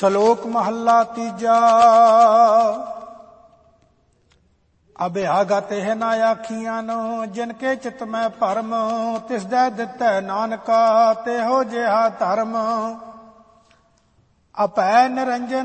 ਸ਼ਲੋਕ ਮਹੱਲਾ ਤੀਜਾ। ਅਭਿਆਗਤ ਹੈ ਨਾ ਆਖੀਆਂ ਨੂੰ, ਜਿਨ ਕੇ ਚਿਤ ਮੈਂ ਭਰਮ, ਤਿਸ ਦੇ ਦਿੱਤੈ ਨਾਨਕਾ, ਤੇ ਹੋ ਜਿਹਾ ਧਰਮ। ਅਪੈ ਨਿਰੰਜਨ